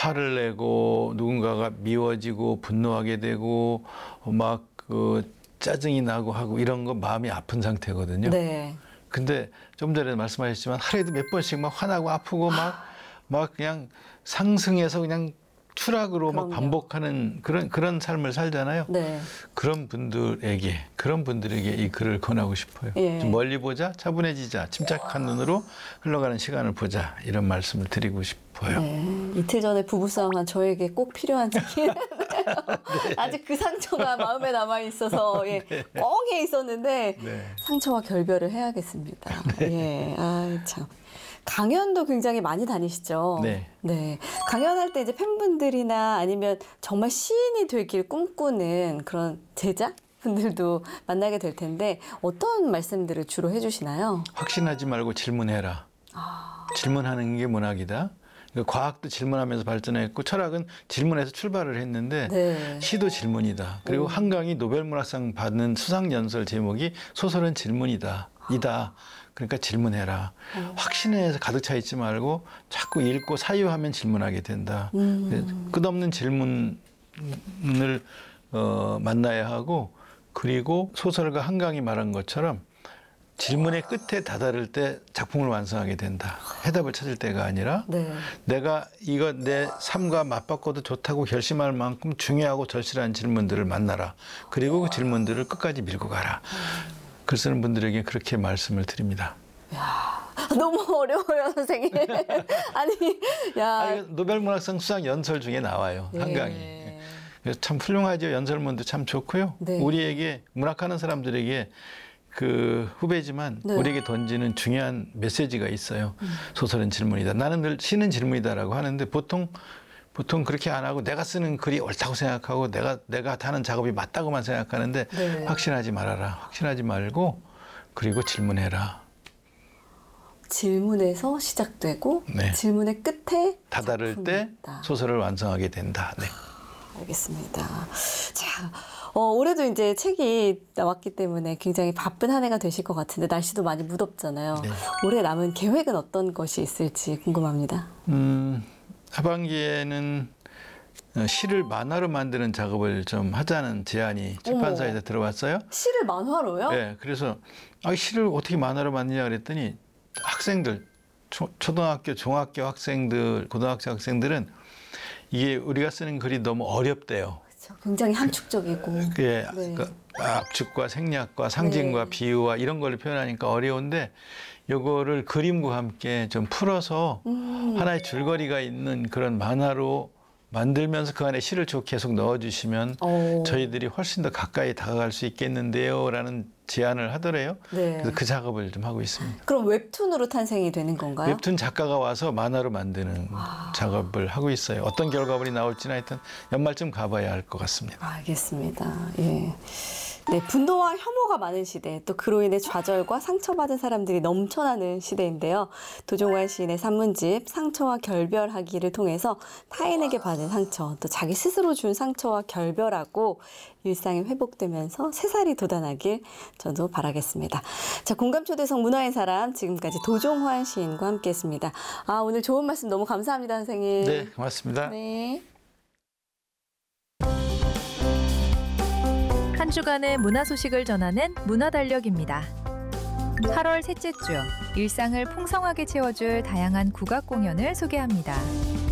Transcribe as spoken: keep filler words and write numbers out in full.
화를 내고 누군가가 미워지고 분노하게 되고 막 그 짜증이 나고 하고 이런 거 마음이 아픈 상태거든요. 네. 근데 좀 전에 말씀하셨지만 하루에도 몇 번씩 막 화나고 아프고 막, 막 그냥 상승해서 그냥 추락으로 그럼요. 막 반복하는 그런, 그런 삶을 살잖아요. 네. 그런 분들에게, 그런 분들에게 이 글을 권하고 싶어요. 예. 좀 멀리 보자, 차분해지자, 침착한 눈으로 흘러가는 시간을 보자. 이런 말씀을 드리고 싶어요. 네. 이틀 전에 부부싸움한 저에게 꼭 필요한 책이에요. 네. 아직 그 상처가 마음에 남아 있어서 예, 네. 꽁에 있었는데 네. 상처와 결별을 해야겠습니다. 네. 예, 아 참. 강연도 굉장히 많이 다니시죠? 네. 네. 강연할 때 이제 팬분들이나 아니면 정말 시인이 되길 꿈꾸는 그런 제자분들도 만나게 될 텐데 어떤 말씀들을 주로 해주시나요? 확신하지 말고 질문해라. 아... 질문하는 게 문학이다. 그러니까 과학도 질문하면서 발전했고 철학은 질문에서 출발을 했는데 네. 시도 질문이다. 그리고 오. 한강이 노벨문학상 받는 수상연설 제목이 소설은 질문이다. 이다. 그러니까 질문해라. 어. 확신에서 가득 차 있지 말고 자꾸 읽고 사유하면 질문하게 된다. 음. 끝없는 질문을 어, 만나야 하고 그리고 소설가 한강이 말한 것처럼 질문의 끝에 다다를 때 작품을 완성하게 된다. 해답을 찾을 때가 아니라 네. 내가 이거 내 삶과 맞바꿔도 좋다고 결심할 만큼 중요하고 절실한 질문들을 만나라. 그리고 그 질문들을 끝까지 밀고 가라. 글 쓰는 분들에게 그렇게 말씀을 드립니다. 야, 너무 어려워요, 선생님. 아니, 야. 아, 이거 노벨문학상 수상 연설 중에 나와요. 네. 한강이. 그래서 참 훌륭하죠. 연설문도 참 좋고요. 네. 우리에게 문학하는 사람들에게 그 후배지만 네. 우리에게 던지는 중요한 메시지가 있어요. 음. 소설은 질문이다. 나는 늘 시는 질문이다라고 하는데 보통 보통 그렇게 안 하고 내가 쓰는 글이 옳다고 생각하고 내가 내가 하는 작업이 맞다고만 생각하는데 네. 확신하지 말아라. 확신하지 말고 그리고 질문해라. 질문에서 시작되고 네. 질문의 끝에 다다를 때 있다. 소설을 완성하게 된다. 네. 알겠습니다. 자, 어, 올해도 이제 책이 나왔기 때문에 굉장히 바쁜 한 해가 되실 것 같은데 날씨도 많이 무덥잖아요. 네. 올해 남은 계획은 어떤 것이 있을지 궁금합니다. 음, 하반기에는 시를 만화로 만드는 작업을 좀 하자는 제안이 출판사에서 어머. 들어왔어요. 시를 만화로요? 네, 그래서 아, 시를 어떻게 만화로 만드냐 그랬더니 학생들, 초, 초등학교, 중학교 학생들, 고등학교 학생들은 이게 우리가 쓰는 글이 너무 어렵대요. 그렇죠. 굉장히 함축적이고. 그게 네. 그 압축과 생략과 상징과 네. 비유와 이런 걸 표현하니까 어려운데 요거를 그림과 함께 좀 풀어서 음. 하나의 줄거리가 있는 그런 만화로 만들면서 그 안에 시를 쭉 계속 넣어주시면 오. 저희들이 훨씬 더 가까이 다가갈 수 있겠는데요 라는 제안을 하더래요. 네. 그래서 그 작업을 좀 하고 있습니다. 그럼 웹툰으로 탄생이 되는 건가요? 웹툰 작가가 와서 만화로 만드는 아. 작업을 하고 있어요. 어떤 결과물이 나올지는 하여튼 연말쯤 가봐야 할 것 같습니다. 알겠습니다. 예. 네, 분노와 혐오가 많은 시대, 또 그로 인해 좌절과 상처받은 사람들이 넘쳐나는 시대인데요. 도종환 시인의 산문집 상처와 결별하기를 통해서 타인에게 받은 상처, 또 자기 스스로 준 상처와 결별하고 일상이 회복되면서 새살이 돋아나길 저도 바라겠습니다. 자, 공감초대석 문화의 사람, 지금까지 도종환 시인과 함께했습니다. 아, 오늘 좋은 말씀 너무 감사합니다, 선생님. 네, 고맙습니다. 네. 한 주간의 문화 소식을 전하는 문화달력입니다. 팔월 셋째 주, 일상을 풍성하게 채워줄 다양한 국악 공연을 소개합니다.